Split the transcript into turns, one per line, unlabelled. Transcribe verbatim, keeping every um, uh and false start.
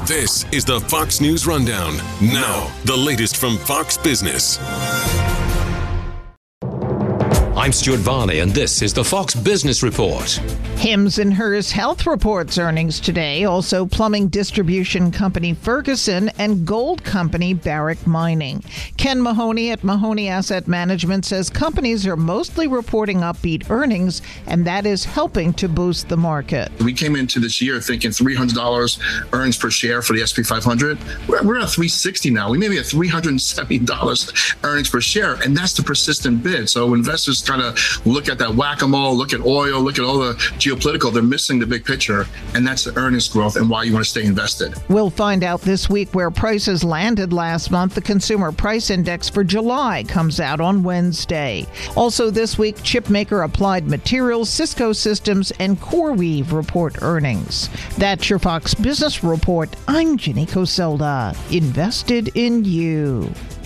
This is the Fox News Rundown. Now, the latest from Fox Business.
I'm Stuart Varney, and this is the Fox Business Report.
Hims and Hers Health reports earnings today. Also, plumbing distribution company Ferguson and gold company Barrick Mining. Ken Mahoney at Mahoney Asset Management says companies are mostly reporting upbeat earnings, and that is helping to boost the market.
We came into this year thinking three hundred dollars earnings per share for the S and P five hundred. We're, we're at three hundred sixty dollars now. We may be at three hundred seventy dollars earnings per share, and that's the persistent bid. So investors kind of look at that whack-a-mole, look at oil, look at all the geopolitical. They're missing the big picture, and that's the earnings growth and why you want to stay invested.
We'll find out this week where prices landed last month. The Consumer Price Index for July comes out on Wednesday. Also this week, chipmaker Applied Materials, Cisco Systems, and CoreWeave report earnings. That's your Fox Business Report. I'm Ginny Coselda. Invested in you.